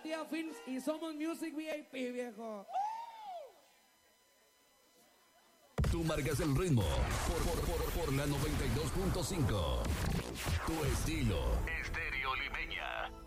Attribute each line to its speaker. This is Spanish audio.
Speaker 1: Tía Films y somos Music VIP, viejo.
Speaker 2: Tú marcas el ritmo por la 92.5. Tu estilo. Estéreo Limeña.